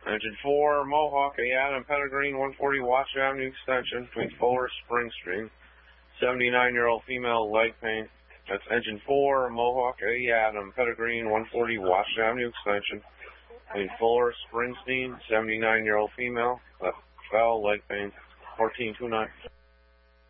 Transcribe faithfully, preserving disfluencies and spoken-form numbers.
Engine four, Mohawk, A. Adam, Pettigreen, one forty Wash Avenue Extension, between Fuller, Spring Street. seventy-nine-year-old female, leg pain. That's engine four, Mohawk, A. Adam, Pettigreen, one forty Wash Avenue Extension, between Fuller, Springsteen. seventy-nine-year-old female, left foul, leg pain. fourteen two nine.